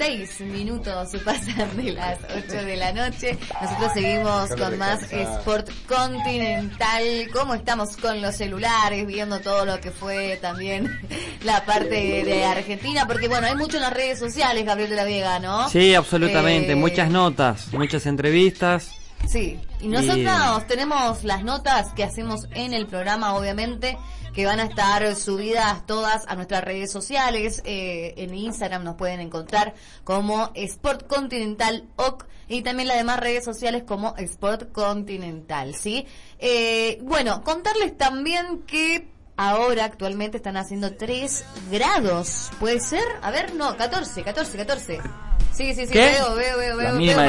6 minutos pasan de las 8 de la noche. Nosotros seguimos con más Sport Continental. ¿Cómo estamos con los celulares? Viendo todo lo que fue también la parte de Argentina. Porque bueno, hay mucho en las redes sociales, Gabriel de la Vega, ¿no? Sí, absolutamente. Muchas notas, muchas entrevistas. Sí, y nosotros tenemos las notas que hacemos en el programa, obviamente, que van a estar subidas todas a nuestras redes sociales. En Instagram nos pueden encontrar como Sport Continental OK, y también las demás redes sociales como Sport Continental, ¿sí? Bueno, contarles también que ahora actualmente están haciendo 3 grados, ¿puede ser? A ver, no, 14. Sí, ¿Qué? veo La mínima de